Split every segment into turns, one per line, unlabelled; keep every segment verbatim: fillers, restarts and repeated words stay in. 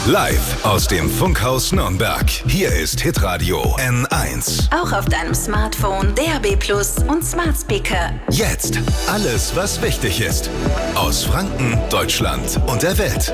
Live aus dem Funkhaus Nürnberg. Hier ist Hitradio N eins.
Auch auf deinem Smartphone, D A B Plus und Smart Speaker.
Jetzt alles, was wichtig ist. Aus Franken, Deutschland und der Welt.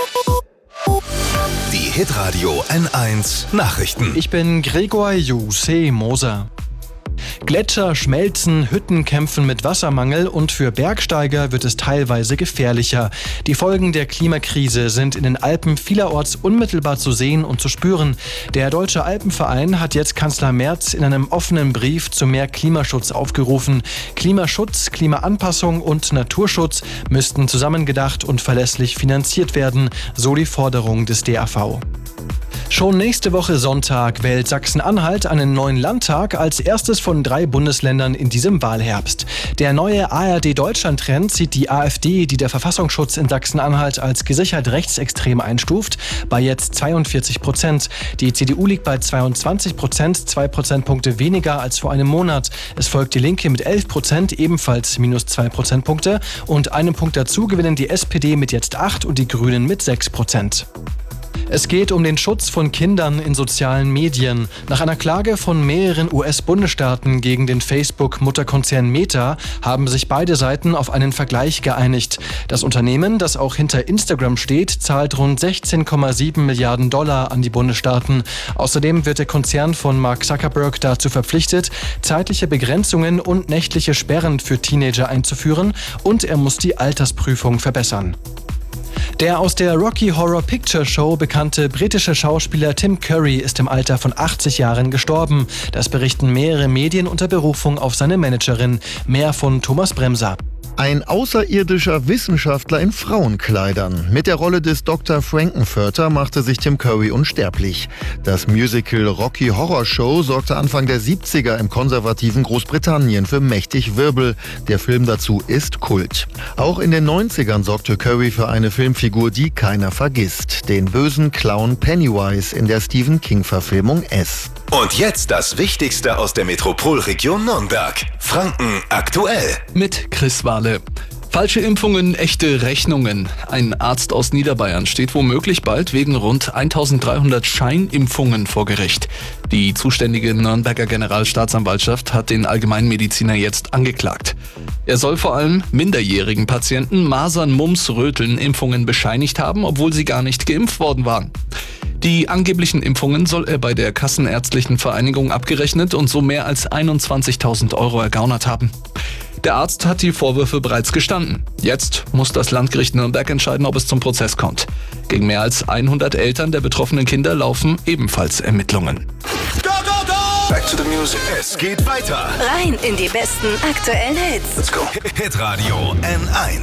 Die Hitradio N eins Nachrichten.
Ich bin Gregor Juse Moser. Gletscher schmelzen, Hütten kämpfen mit Wassermangel und für Bergsteiger wird es teilweise gefährlicher. Die Folgen der Klimakrise sind in den Alpen vielerorts unmittelbar zu sehen und zu spüren. Der Deutsche Alpenverein hat jetzt Kanzler Merz in einem offenen Brief zu mehr Klimaschutz aufgerufen. Klimaschutz, Klimaanpassung und Naturschutz müssten zusammengedacht und verlässlich finanziert werden, so die Forderung des D A V. Schon nächste Woche Sonntag wählt Sachsen-Anhalt einen neuen Landtag als erstes von drei Bundesländern in diesem Wahlherbst. Der neue A R D-Deutschland-Trend sieht die AfD, die der Verfassungsschutz in Sachsen-Anhalt als gesichert rechtsextrem einstuft, bei jetzt zweiundvierzig Prozent. Die C D U liegt bei zweiundzwanzig Prozent, zwei Prozentpunkte weniger als vor einem Monat. Es folgt die Linke mit elf Prozent, ebenfalls minus zwei Prozentpunkte. Und einen Punkt dazu gewinnen die S P D mit jetzt acht und die Grünen mit sechs Prozent. Es geht um den Schutz von Kindern in sozialen Medien. Nach einer Klage von mehreren U S-Bundesstaaten gegen den Facebook-Mutterkonzern Meta haben sich beide Seiten auf einen Vergleich geeinigt. Das Unternehmen, das auch hinter Instagram steht, zahlt rund sechzehn Komma sieben Milliarden Dollar an die Bundesstaaten. Außerdem wird der Konzern von Mark Zuckerberg dazu verpflichtet, zeitliche Begrenzungen und nächtliche Sperren für Teenager einzuführen, und er muss die Altersprüfung verbessern. Der aus der Rocky Horror Picture Show bekannte britische Schauspieler Tim Curry ist im Alter von achtzig Jahren gestorben. Das berichten mehrere Medien unter Berufung auf seine Managerin. Mehr von Thomas Bremser.
Ein außerirdischer Wissenschaftler in Frauenkleidern. Mit der Rolle des Doktor Frankenfurter machte sich Tim Curry unsterblich. Das Musical Rocky Horror Show sorgte Anfang der siebziger im konservativen Großbritannien für mächtig Wirbel. Der Film dazu ist Kult. Auch in den neunzigern sorgte Curry für eine Filmfigur, die keiner vergisst. Den bösen Clown Pennywise in der Stephen King-Verfilmung S.
Und jetzt das Wichtigste aus der Metropolregion Nürnberg. Franken aktuell.
Mit Chris Wahle. Falsche Impfungen, echte Rechnungen. Ein Arzt aus Niederbayern steht womöglich bald wegen rund eintausenddreihundert Scheinimpfungen vor Gericht. Die zuständige Nürnberger Generalstaatsanwaltschaft hat den Allgemeinmediziner jetzt angeklagt. Er soll vor allem minderjährigen Patienten Masern, Mumps, Röteln Impfungen bescheinigt haben, obwohl sie gar nicht geimpft worden waren. Die angeblichen Impfungen soll er bei der Kassenärztlichen Vereinigung abgerechnet und so mehr als einundzwanzigtausend Euro ergaunert haben. Der Arzt hat die Vorwürfe bereits gestanden. Jetzt muss das Landgericht Nürnberg entscheiden, ob es zum Prozess kommt. Gegen mehr als hundert Eltern der betroffenen Kinder laufen ebenfalls Ermittlungen.
Go, go, go! Back to the music. Es geht weiter.
Rein in die besten aktuellen Hits.
Let's go. Hitradio N eins.